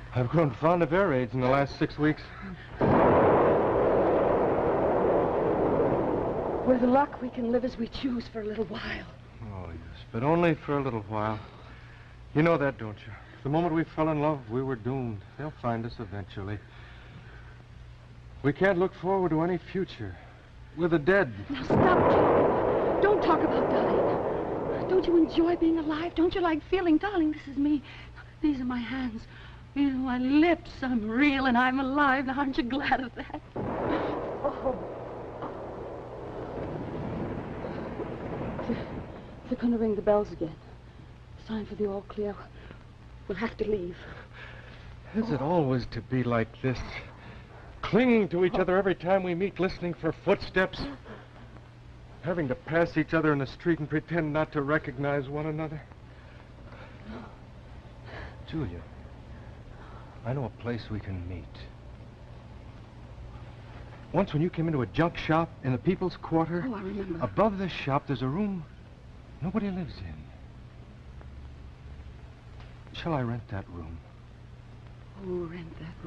I've grown fond of air raids in the last 6 weeks. With luck, we can live as we choose for a little while. Oh, yes, but only for a little while. You know that, don't you? The moment we fell in love, we were doomed. They'll find us eventually. We can't look forward to any future. We're the dead. Now stop, Joe. Don't talk about dying. Don't you enjoy being alive? Don't you like feeling, darling, this is me. These are my hands. These are my lips. I'm real and I'm alive. Now, aren't you glad of that? Oh. They're going to ring the bells again. Sign for the all clear. We'll have to leave. Is it always to be like this? Clinging to each other every time we meet, listening for footsteps? Having to pass each other in the street and pretend not to recognize one another? Julia, I know a place we can meet. Once when you came into a junk shop in the People's Quarter... Oh, I remember. Above the shop, there's a room nobody lives in. Shall I rent that room? Oh, rent that